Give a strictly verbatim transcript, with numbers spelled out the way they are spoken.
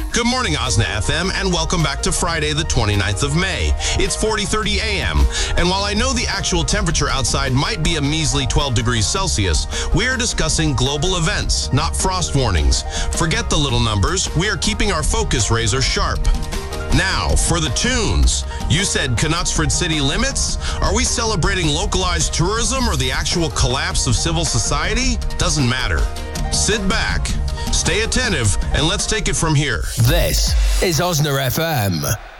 Good morning, Osna F M, and welcome back to Friday, the twenty-ninth of May. It's forty thirty a m, and while I know the actual temperature outside might be a measly twelve degrees Celsius, we are discussing global events, not frost warnings. Forget the little numbers. We are keeping our focus razor sharp. Now, for the tunes. You said Knutsford city limits? Are we celebrating localized tourism or the actual collapse of civil society? Doesn't matter. Sit back, stay attentive, and let's take it from here. This is Osna F M.